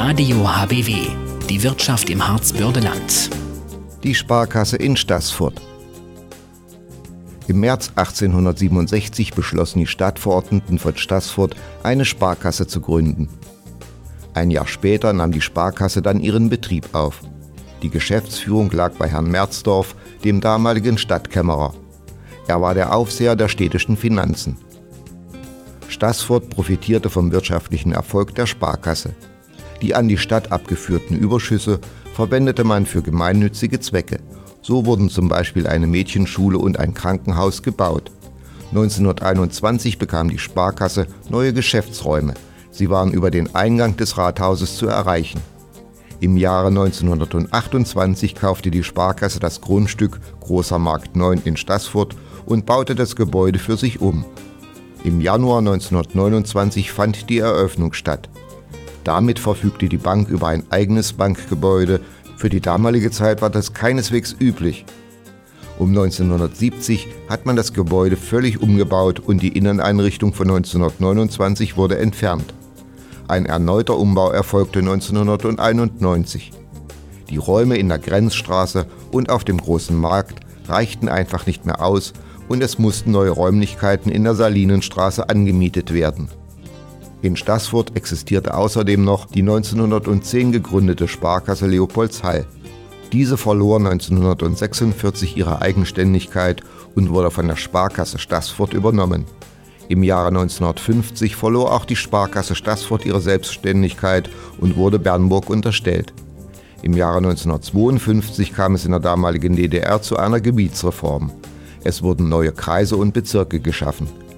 Radio HBW, die Wirtschaft im Harzbördeland. Die Sparkasse in Staßfurt. Im März 1867 beschlossen die Stadtverordneten von Staßfurt, eine Sparkasse zu gründen. Ein Jahr später nahm die Sparkasse dann ihren Betrieb auf. Die Geschäftsführung lag bei Herrn Merzdorf, dem damaligen Stadtkämmerer. Er war der Aufseher der städtischen Finanzen. Staßfurt profitierte vom wirtschaftlichen Erfolg der Sparkasse. Die an die Stadt abgeführten Überschüsse verwendete man für gemeinnützige Zwecke. So wurden zum Beispiel eine Mädchenschule und ein Krankenhaus gebaut. 1921 bekam die Sparkasse neue Geschäftsräume. Sie waren über den Eingang des Rathauses zu erreichen. Im Jahre 1928 kaufte die Sparkasse das Grundstück Großer Markt 9 in Staßfurt und baute das Gebäude für sich um. Im Januar 1929 fand die Eröffnung statt. Damit verfügte die Bank über ein eigenes Bankgebäude. Für die damalige Zeit war das keineswegs üblich. Um 1970 hat man das Gebäude völlig umgebaut und die Inneneinrichtung von 1929 wurde entfernt. Ein erneuter Umbau erfolgte 1991. Die Räume in der Grenzstraße und auf dem Großen Markt reichten einfach nicht mehr aus und es mussten neue Räumlichkeiten in der Salinenstraße angemietet werden. In Staßfurt existierte außerdem noch die 1910 gegründete Sparkasse Leopoldshall. Diese verlor 1946 ihre Eigenständigkeit und wurde von der Sparkasse Staßfurt übernommen. Im Jahre 1950 verlor auch die Sparkasse Staßfurt ihre Selbstständigkeit und wurde Bernburg unterstellt. Im Jahre 1952 kam es in der damaligen DDR zu einer Gebietsreform. Es wurden neue Kreise und Bezirke geschaffen.